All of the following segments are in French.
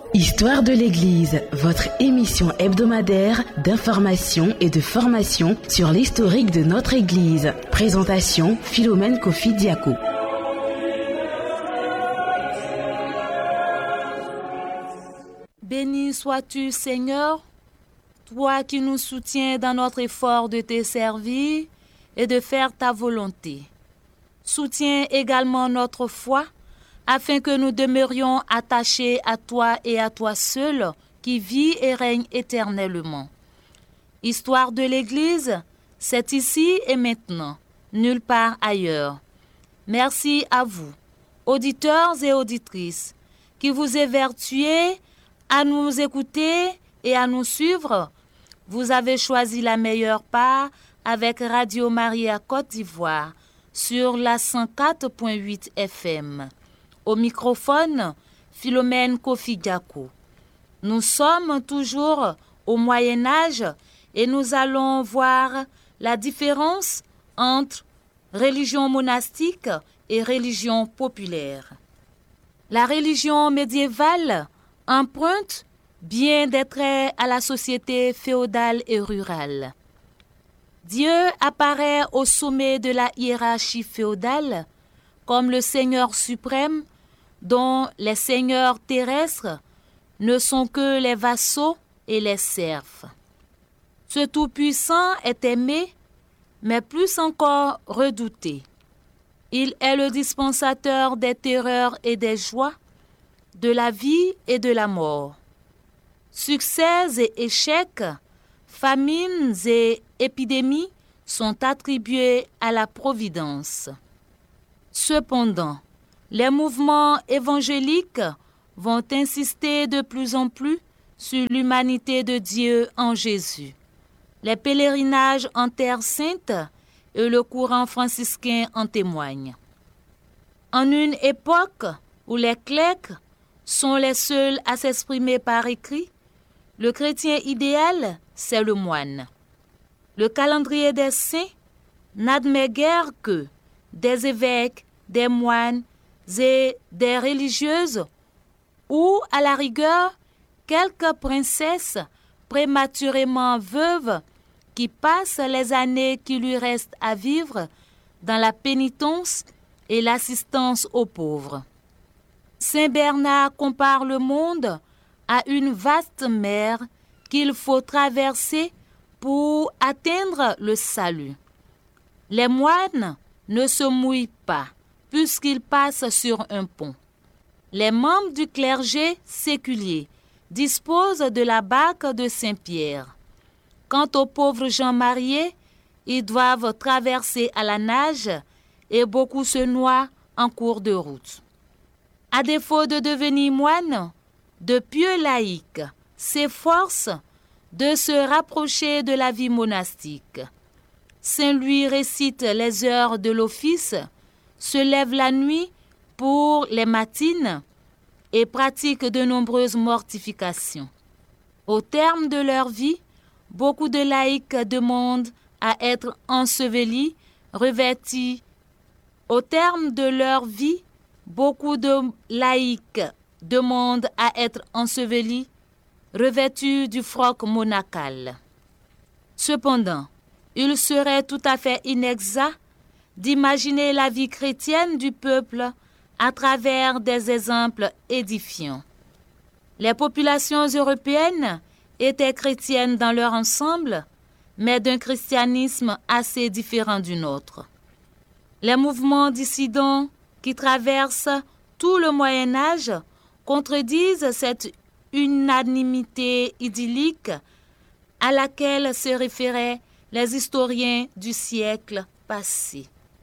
Histoire de l'Église, votre émission hebdomadaire d'information et de formation sur l'historique de notre Église. Présentation Philomène Kofi Diako. Béni sois-tu, Seigneur, toi qui nous soutiens dans notre effort de te servir et de faire ta volonté. Soutiens également notre foi, afin que nous demeurions attachés à toi et à toi seul, qui vis et règne éternellement. Histoire de l'Église, c'est ici et maintenant, nulle part ailleurs. Merci à vous, auditeurs et auditrices, qui vous évertuez à nous écouter et à nous suivre. Vous avez choisi la meilleure part avec Radio Maria Côte d'Ivoire sur la 104.8 FM. Au microphone, Philomène Kofi Diako. Nous sommes toujours au Moyen-Âge et nous allons voir la différence entre religion monastique et religion populaire. La religion médiévale emprunte bien des traits à la société féodale et rurale. Dieu apparaît au sommet de la hiérarchie féodale comme le Seigneur suprême, dont les seigneurs terrestres ne sont que les vassaux et les serfs. Ce Tout-Puissant est aimé, mais plus encore redouté. Il est le dispensateur des terreurs et des joies, de la vie et de la mort. Succès et échecs, famines et épidémies sont attribués à la Providence. Cependant, les mouvements évangéliques vont insister de plus en plus sur l'humanité de Dieu en Jésus. Les pèlerinages en Terre Sainte et le courant franciscain en témoignent. En une époque où les clercs sont les seuls à s'exprimer par écrit, le chrétien idéal, c'est le moine. Le calendrier des saints n'admet guère que des évêques, des moines et des religieuses ou, à la rigueur, quelques princesses prématurément veuves qui passent les années qui lui restent à vivre dans la pénitence et l'assistance aux pauvres. Saint Bernard compare le monde à une vaste mer qu'il faut traverser pour atteindre le salut. Les moines ne se mouillent pas puisqu'ils passent sur un pont. Les membres du clergé séculier disposent de la barque de Saint-Pierre. Quant aux pauvres gens mariés, ils doivent traverser à la nage et beaucoup se noient en cours de route. À défaut de devenir moine, de pieux laïcs s'efforcent de se rapprocher de la vie monastique. Saint Louis récite les heures de l'office, se lève la nuit pour les matines et pratique de nombreuses mortifications. Au terme de leur vie, beaucoup de laïcs demandent à être ensevelis, revêtis. Au terme de leur vie, beaucoup de laïcs demandent à être ensevelis, revêtus du froc monacal. Cependant, il serait tout à fait inexact d'imaginer la vie chrétienne du peuple à travers des exemples édifiants. Les populations européennes étaient chrétiennes dans leur ensemble, mais d'un christianisme assez différent du nôtre. Les mouvements dissidents qui traversent tout le Moyen-Âge contredisent cette unanimité idyllique à laquelle se référaient les historiens du siècle passé.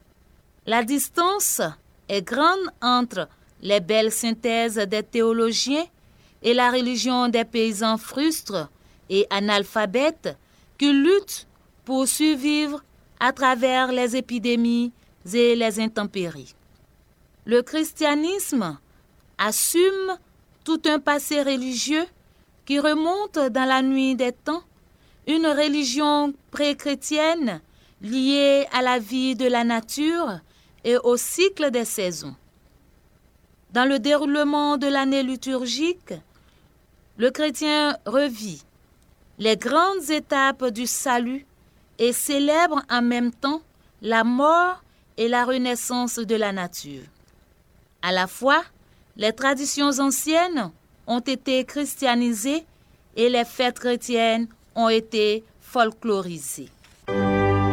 La distance est grande entre les belles synthèses des théologiens et la religion des paysans frustres et analphabètes qui luttent pour survivre à travers les épidémies et les intempéries. Le christianisme assume tout un passé religieux qui remonte dans la nuit des temps, une religion pré-chrétienne liée à la vie de la nature et au cycle des saisons. Dans le déroulement de l'année liturgique, le chrétien revit les grandes étapes du salut et célèbre en même temps la mort et la renaissance de la nature. À la fois, les traditions anciennes ont été christianisées et les fêtes chrétiennes ont été folklorisées.